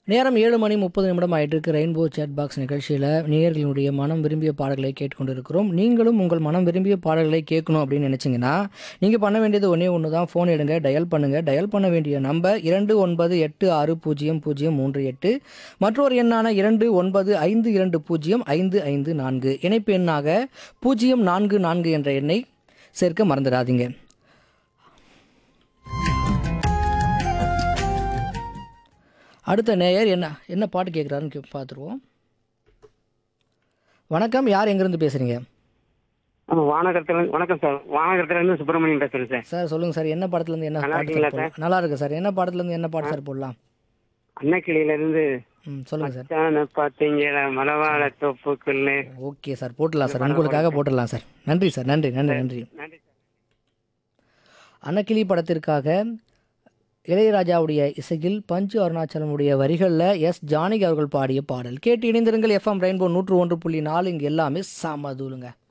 நேரம் 7:30 ஆயிட்டிருக்கு. Rainbow chat box நிகழ்ச்சியில் நேயர்களுடைய மனம் விரும்பிய பாடல்களை கேட்டுக்கொண்டிருக்கிறோம். நீங்களும் உங்கள் மனம் விரும்பிய பாடல்களை கேட்கணும் அப்படின்னு நினச்சிங்கன்னா நீங்கள் பண்ண வேண்டியது ஒன்றே ஒன்று தான். ஃபோன் எடுங்க, டயல் பண்ணுங்கள். டயல் பண்ண வேண்டிய நம்பர் 29860038, மற்றொரு எண்ணான 2952055554, இணைப்பு எண்ணாக 044 என்ற எண்ணை சேர்க்க மறந்துடாதீங்க. அடுத்த நேயர் என்ன பாட்டு கேட்குறாருன்னு பார்த்துருவோம். வணக்கம், யார் எங்கேருந்து பேசுகிறீங்க? வணக்கம் சார். வானகரத்துலேருந்து சுப்பிரமணியன் பேசுகிறேன் சார். சார் சொல்லுங்கள் சார், என்ன படத்துலேருந்து என்ன நல்லா பாட்டு இருக்கீங்களா சார் போடலாம்? நல்லா இருக்கு சார். என்ன படத்துலேருந்து என்ன பாட்டு சார் போடலாம்? அன்னக்கிளியிலேருந்து சொல்லுங்கள் சார். மச்சான பார்த்தீங்களா மலவாழ தோப்புக்குள்ளே. ஓகே சார், போட்டுடலாம் சார், உங்களுக்காக போட்டுடலாம் சார். நன்றி சார், நன்றி நன்றி நன்றி. நன்றி சார். அன்னக்கிளி படத்திற்காக இளையராஜாவுடைய இசையில் பஞ்சு அருணாச்சலமுடைய வரிகளில் எஸ் ஜானகி அவர்கள் பாடிய பாடல் கேட்டு இணைந்திருங்கள். எஃப்எம் ரெயின்போ 101.4, இங்கே எல்லாமே சமதூளுங்க.